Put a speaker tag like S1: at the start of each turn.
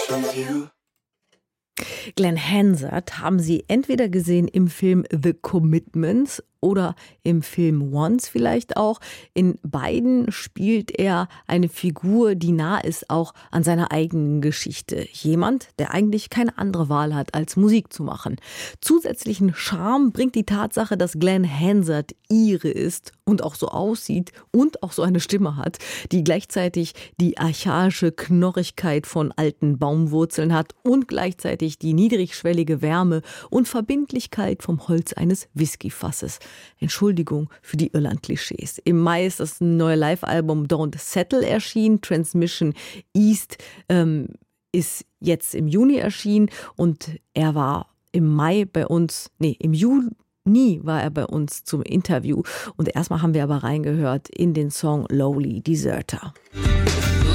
S1: Glenn Hansard haben Sie entweder gesehen im Film The Commitments oder im Film Once vielleicht auch. In beiden spielt er eine Figur, die nah ist auch an seiner eigenen Geschichte. Jemand, der eigentlich keine andere Wahl hat, als Musik zu machen. Zusätzlichen Charme bringt die Tatsache, dass Glenn Hansard Ire ist und auch so aussieht und auch so eine Stimme hat, die gleichzeitig die archaische Knorrigkeit von alten Baumwurzeln hat und gleichzeitig die niedrigschwellige Wärme und Verbindlichkeit vom Holz eines Whiskyfasses. Entschuldigung für die Irland-Klischees. Im Mai ist das neue Live-Album Don't Settle erschienen. Transmission East ist jetzt im Juni erschienen und er war im Juni war er bei uns zum Interview. Und erstmal haben wir aber reingehört in den Song Lowly Deserter.